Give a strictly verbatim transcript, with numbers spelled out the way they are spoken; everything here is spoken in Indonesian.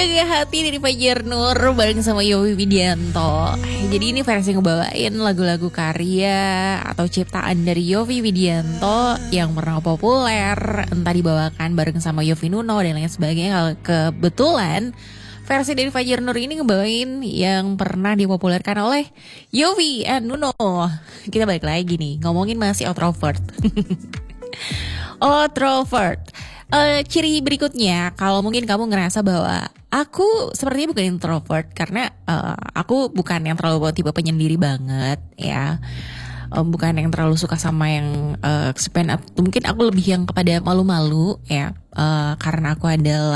Jaga Hati dari Fajar Nur bareng sama Yovie Widianto. Jadi ini versi ngebawain lagu-lagu karya atau ciptaan dari Yovie Widianto yang pernah populer, entah dibawakan bareng sama Yovie Nuno dan lain sebagainya. Kalau kebetulan versi dari Fajar Nur ini ngebawain yang pernah dipopulerkan oleh Yovie and Nuno. Kita balik lagi nih, ngomongin masih Outrovert. Outrovert. Uh, ciri berikutnya, kalau mungkin kamu ngerasa bahwa aku sepertinya bukan introvert karena uh, aku bukan yang terlalu tipe penyendiri banget ya, uh, bukan yang terlalu suka sama yang uh, kesepian, atau mungkin aku lebih yang kepada malu-malu ya, uh, karena aku adalah